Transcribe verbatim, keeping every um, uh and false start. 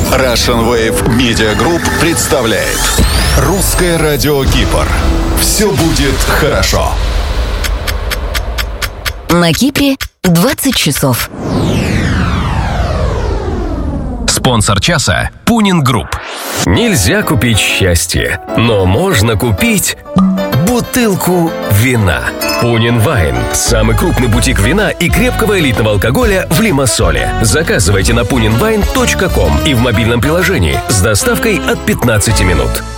Russian Wave Media Group представляет Русское радио Кипр. Все будет хорошо. На Кипре двадцать часов. Спонсор часа – Пунин Групп. Нельзя купить счастье, но можно купить бутылку вина. Пунин Вайн – самый крупный бутик вина и крепкого элитного алкоголя в Лимассоле. Заказывайте на пунин вайн точка ком и в мобильном приложении с доставкой от пятнадцати минут.